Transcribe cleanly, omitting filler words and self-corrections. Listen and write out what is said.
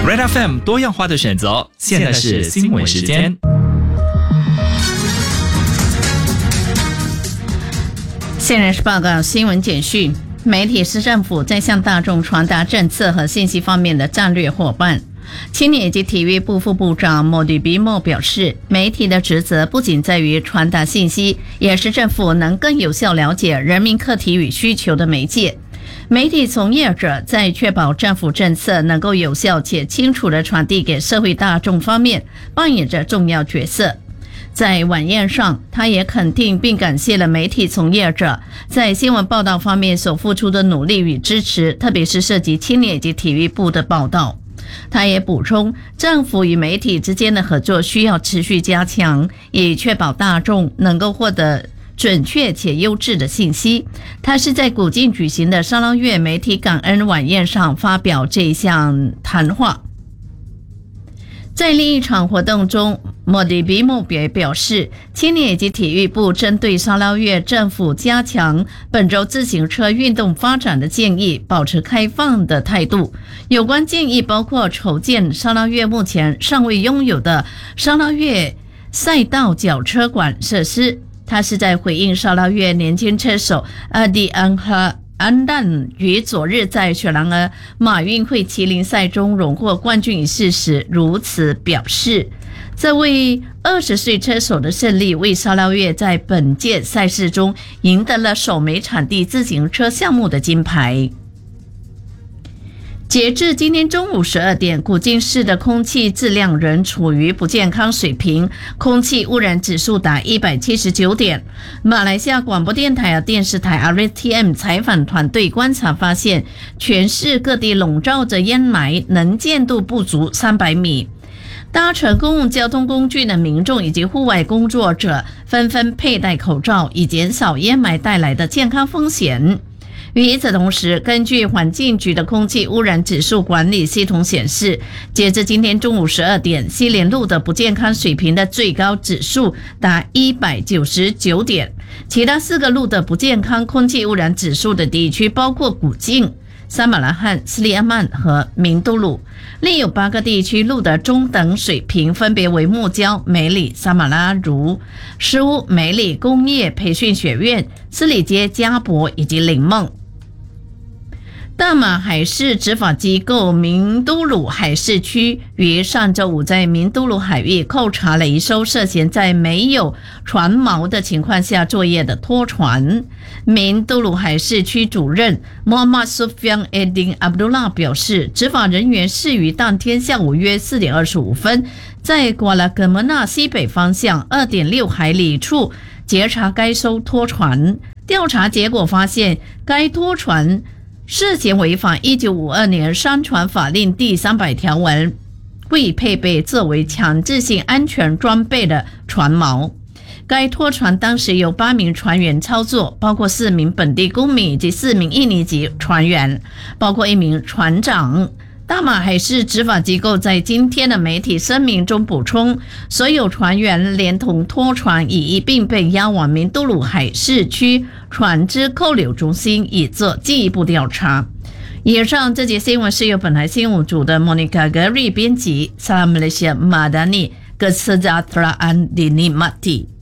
Red FM 多样化的选择，现在是新闻时间。 现在是报告新闻简讯。媒体是政府在向大众传达政策和信息方面的战略伙伴。青年及体育部副部长莫迪比莫表示，媒体的职责不仅在于传达信息，也是政府能更有效了解人民课题与需求的媒介。媒体从业者在确保政府政策能够有效且清楚地传递给社会大众方面扮演着重要角色。在晚宴上，他也肯定并感谢了媒体从业者在新闻报道方面所付出的努力与支持，特别是涉及青年及体育部的报道。他也补充，政府与媒体之间的合作需要持续加强，以确保大众能够获得准确且优质的信息。他是在古晋举行的沙捞越媒体感恩晚宴上发表这一项谈话。在另一场活动中，莫迪比莫也表示，青年以及体育部针对沙捞越政府加强本周自行车运动发展的建议保持开放的态度。有关建议包括筹建沙捞越目前尚未拥有的沙捞越赛道脚车馆设施。他是在回应沙捞越年轻车手阿迪安和安旦于昨日在雪兰莪马运会麒麟赛中荣获冠军一事时如此表示。这位20岁车手的胜利为沙捞越在本届赛事中赢得了首枚场地自行车项目的金牌。截至今天中午12点，古晋市的空气质量仍处于不健康水平，空气污染指数达179点。马来西亚广播电台和电视台 RTM 采访团队观察发现，全市各地笼罩着烟霾，能见度不足300米。搭乘公共交通工具的民众以及户外工作者纷纷佩戴口罩，以减少烟霾带来的健康风险。与此同时，根据环境局的空气污染指数管理系统显示，截至今天中午12点，西连路的不健康水平的最高指数达199点。其他4个路的不健康空气污染指数的地区包括古晋、沙马拉罕、斯里阿曼和明都鲁。另有8个地区路的中等水平分别为木礁、梅里、沙马拉如、施乌、梅里工业培训学院、斯里街、加博以及林梦。大马海事执法机构明都鲁海事区于上周五在明都鲁海域扣查了一艘涉嫌在没有船锚的情况下作业的拖船。明都鲁海事区主任 Muhammad Sufyan Eddin Abdullah 表示，执法人员是于当天下午约4点25分在瓜拉格莫纳西北方向 2.6 海里处截查该艘拖船。调查结果发现，该拖船涉嫌违反1952年商船法令第300条文，未配备作为强制性安全装备的船锚。该拖船当时由8名船员操作，包括4名本地公民以及4名印尼籍船员，包括1名船长。大马海事执法机构在今天的媒体声明中补充，所有船员连同拖船已一并被押往明都鲁海事区船只扣留中心，以做进一步调查。以上这节新闻是由本台新闻组的 Monica Gary 编辑，Salam Malaysia Madani Kesejahteraan Dini Mati。